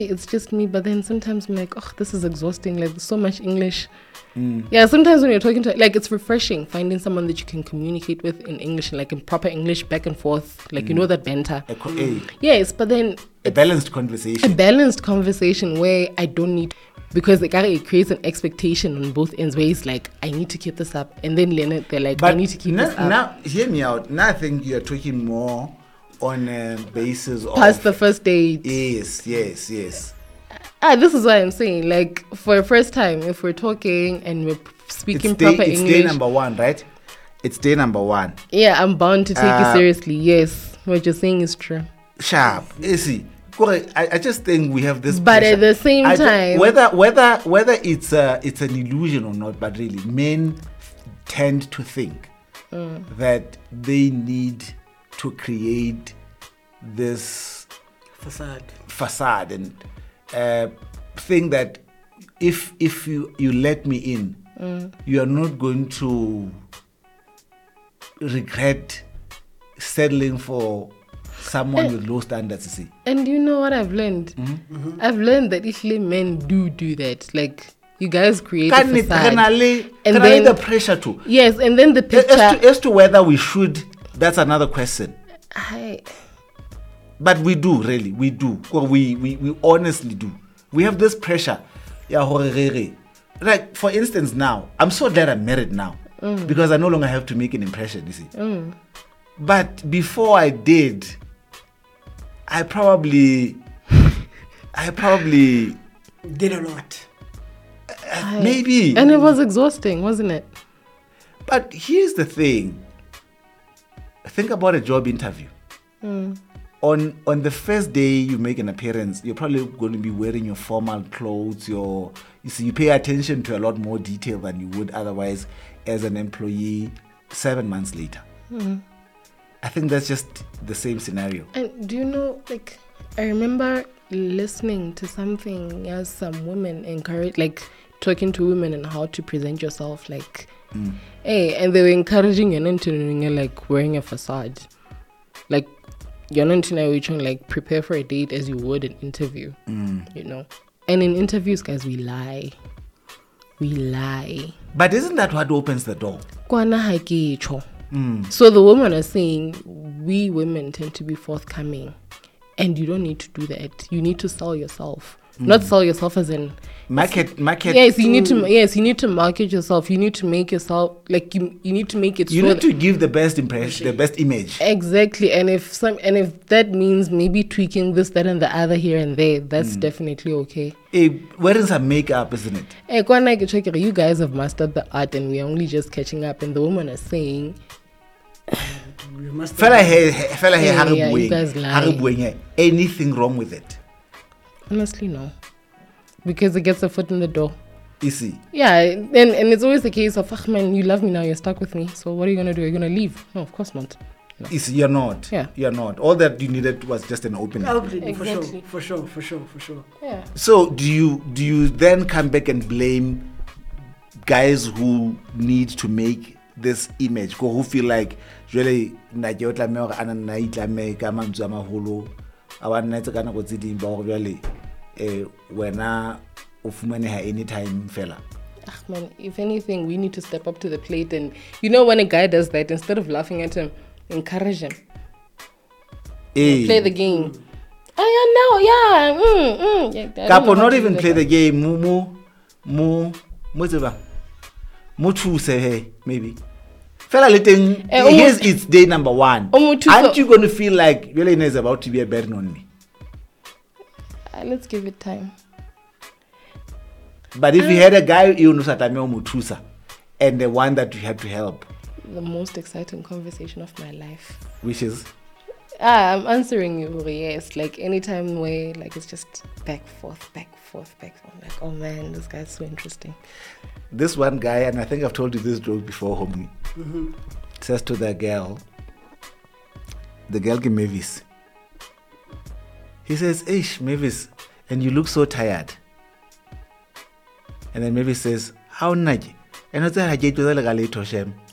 It's just me, but then sometimes I'm like, oh, this is exhausting. Like, there's so much English. Yeah, sometimes when you're talking to, like, it's refreshing finding someone that you can communicate with in English, like in proper English, back and forth, like, you know, that banter. Yes, but then a balanced conversation. A balanced conversation where I don't need, because it creates an expectation on both ends where it's like, I need to keep this up. And then they're like, but I need to keep this up. Now, hear me out. Now I think you're talking more on a basis of... Past the first date. Yes. This is what I'm saying. Like, for a first time, if we're talking and we're speaking proper English... It's day number one, right? It's day number one. Yeah, I'm bound to take you seriously. Yes, what you're saying is true. Sharp. Easy. I just think we have this but pressure. At the same time... Whether it's an illusion or not, but really, men tend to think that they need to create this facade and think that if you let me in, you are not going to regret settling for someone with low standards, you see. And you know what I've learned? I've learned that if men do that, like, you guys create a facade. And then the pressure too. Yes, and then the picture... As to whether we should, that's another question. But we do, really. We do. We honestly do. We have this pressure. Like, for instance, now, I'm so glad I'm married now. Because I no longer have to make an impression, you see. But before I did, I probably did a lot. Maybe. And it was exhausting, wasn't it? But here's the thing. Think about a job interview. On the first day you make an appearance, you're probably going to be wearing your formal clothes. You pay attention to a lot more detail than you would otherwise as an employee 7 months later. I think that's just the same scenario. And do you know, like, I remember listening to something as some women encourage, like, talking to women and how to present yourself, like, hey, and they were encouraging you into, like, wearing a facade. Like, you're not trying to, like, prepare for a date as you would an interview, you know. And in interviews, guys, we lie. But isn't that what opens the door? So the women are saying, we women tend to be forthcoming, and you don't need to do that. You need to sell yourself. Not sell yourself as in market. Yes, you need to market yourself. You need to make yourself, like, you need to make it. You need to give the best impression, the best image. Exactly, and if that means maybe tweaking this, that, and the other here and there, that's definitely okay. Wearing some makeup, isn't it? You guys have mastered the art, and we're only just catching up. And the women are saying, anything wrong with it? Honestly, no. Because it gets a foot in the door. You see? Yeah, and it's always the case of, man, you love me now, you're stuck with me. So what are you going to do? Are you going to leave? No, of course not. No. You see, you're not. Yeah. You're not. All that you needed was just an opening. Exactly. For sure. Yeah. So do you then come back and blame guys who need to make this image, who feel like, really, anytime fella. Man, if anything, we need to step up to the plate. And you know, when a guy does that, instead of laughing at him, encourage him. Play the game. Kapo, not even play the game. Maybe. Fella letting, here's it's day number 1. Aren't you going to feel like really is about to be a burden on me? Let's give it time. But if you had a guy and the one that you had to help, the most exciting conversation of my life, which is I'm answering you, yes, like anytime where, like, it's just back forth, like, oh man, this guy's so interesting. This one guy, and I think I've told you this joke before, homie, says to the girl Mavis, he says, "Ish, Mavis, and you look so tired." And then Mavis says, "How nudge?" And I said, "I get to the shem."